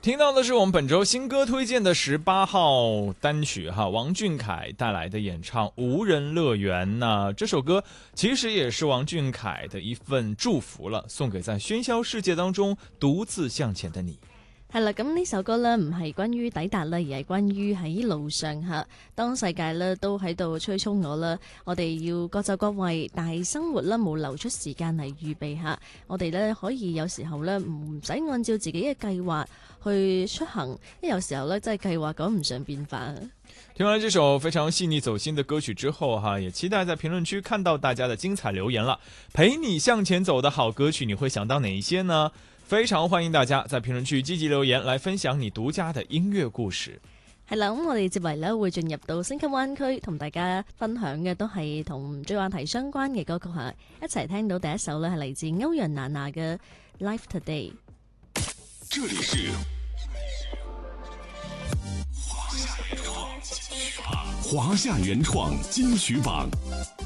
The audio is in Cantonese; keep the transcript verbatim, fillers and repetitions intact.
听到的是我们本周新歌推荐的十八号单曲哈，王俊凯带来的演唱《无人乐园》。那这首歌其實也是王俊凱的一份祝福了，送給在喧囂世界當中獨自向前的你。 係啦，咁呢首歌呢唔係關於抵達啦，而係關於喺路上嚇。當世界呢都喺度催促我啦，我哋要各就各位，但係生活呢冇留出時間嚟預備下。我哋呢可以有時候呢唔使按照自己嘅計劃去出行，因為有時候呢真係計劃趕唔上變化。 聽完了這首非常細膩走心的歌曲之後哈，也期待在評論區看到大家的精彩留言了。陪你向前走的好歌曲，你會想到哪一些呢？非常歡迎大家在評論區積極留言，來分享你獨家的音樂故事。 係啦，咁我哋接嚟咧會進入到星級灣區，同大家分享嘅都係同最話題相關嘅歌曲嚇。一齊聽到第一首咧係嚟自歐陽娜娜嘅《Life Today》。 這裡是華夏原創金曲榜，華夏原創金曲榜。